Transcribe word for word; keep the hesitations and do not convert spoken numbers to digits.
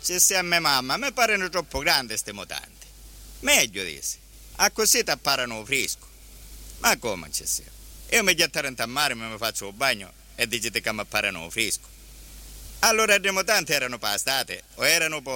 se sei a mia mamma, mi parano troppo grandi queste mutande. Meglio, disse. A così ti apparano fresco. Ma come ci sia? Io mi getto a mare, mi faccio un bagno e dite che mi apparano fresco. Allora le mutande erano pastate o erano